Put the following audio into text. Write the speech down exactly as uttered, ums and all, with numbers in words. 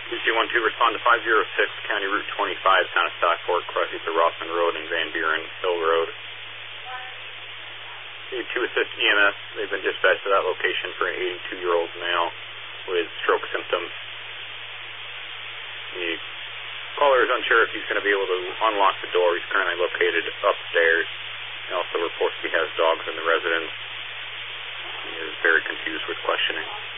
two two one two, respond to five oh six, County Route twenty-five, town of Stockport, crossing to Rossman Road and Van Buren Hill Road. Need to assist E M S. They've been dispatched to that location for an eighty-two-year-old male with stroke symptoms. The caller is unsure if he's going to be able to unlock the door. He's currently located upstairs. He also reports he has dogs in the residence. He is very confused with questioning.